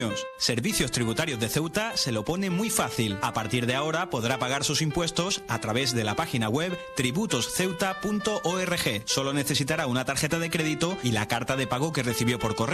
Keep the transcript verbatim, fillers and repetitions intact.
Servicios Tributarios de Ceuta se lo pone muy fácil. A partir de ahora podrá pagar sus impuestos a través de la página web tributos ceuta punto org. Solo necesitará una tarjeta de crédito y la carta de pago que recibió por correo.